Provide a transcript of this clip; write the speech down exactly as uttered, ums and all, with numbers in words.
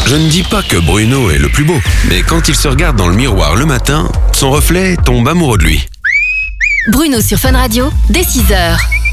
Je ne dis pas que Bruno est le plus beau, mais quand il se regarde dans le miroir le matin, son reflet tombe amoureux de lui. Bruno sur Fun Radio, dès six heures.